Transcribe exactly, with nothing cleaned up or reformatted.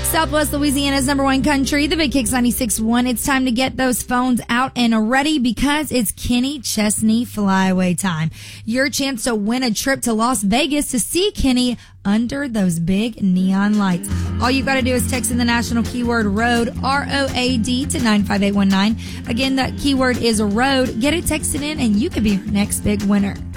Southwest Louisiana's number one country, the Big Kicks ninety-six point one. It's time to get those phones out and ready because it's Kenny Chesney flyaway time. Your chance to win a trip to Las Vegas to see Kenny under those big neon lights. All you've got to do is text in the national keyword ROAD, R O A D, to nine five eight one nine. Again, that keyword is ROAD. Get it texted in and you could be your next big winner.